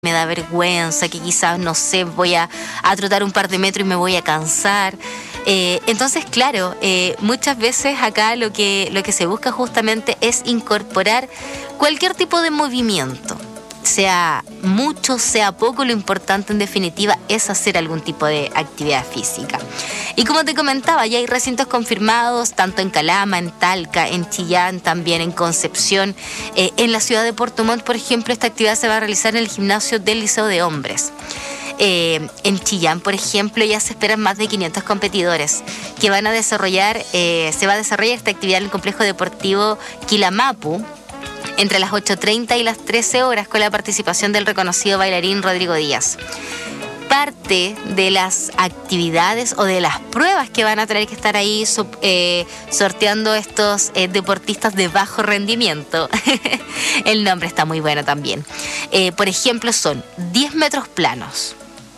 me da vergüenza, que quizás, no sé, voy a trotar un par de metros y me voy a cansar. Entonces, claro, muchas veces acá lo que se busca justamente es incorporar cualquier tipo de movimiento. Sea mucho, sea poco, lo importante en definitiva es hacer algún tipo de actividad física. Y como te comentaba, ya hay recintos confirmados tanto en Calama, en Talca, en Chillán, también en Concepción. En la ciudad de Puerto Montt, por ejemplo, esta actividad se va a realizar en el gimnasio del Liceo de Hombres. En Chillán, por ejemplo, ya se esperan más de 500 competidores que van a desarrollar, se va a desarrollar esta actividad en el complejo deportivo Quilamapu, entre las 8:30 y las 13 horas, con la participación del reconocido bailarín Rodrigo Díaz. Parte de las actividades o de las pruebas que van a tener que estar ahí sorteando estos deportistas de bajo rendimiento. El nombre está muy bueno también. Por ejemplo, son 10 metros planos.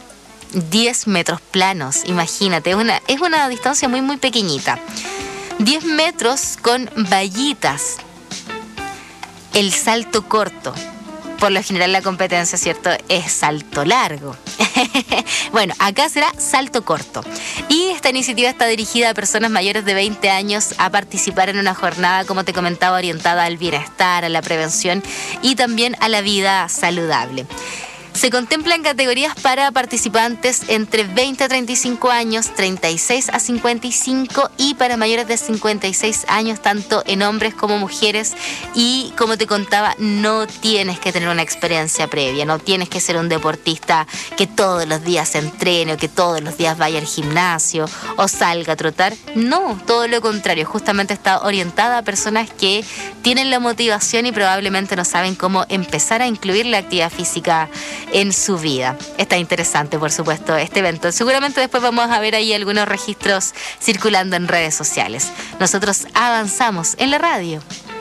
10 metros planos, imagínate, es una distancia muy, muy pequeñita. 10 metros con vallitas. El salto corto. Por lo general la competencia, ¿cierto?, es salto largo. Bueno, acá será salto corto. Y esta iniciativa está dirigida a personas mayores de 20 años a participar en una jornada, como te comentaba, orientada al bienestar, a la prevención y también a la vida saludable. Se contemplan categorías para participantes entre 20 a 35 años, 36 a 55 y para mayores de 56 años, tanto en hombres como mujeres. Y como te contaba, no tienes que tener una experiencia previa, no tienes que ser un deportista que todos los días entrene o que todos los días vaya al gimnasio o salga a trotar. No, todo lo contrario, justamente está orientada a personas que tienen la motivación y probablemente no saben cómo empezar a incluir la actividad física en su vida. Está interesante, por supuesto, este evento. Seguramente después vamos a ver ahí algunos registros circulando en redes sociales. Nosotros avanzamos en la radio.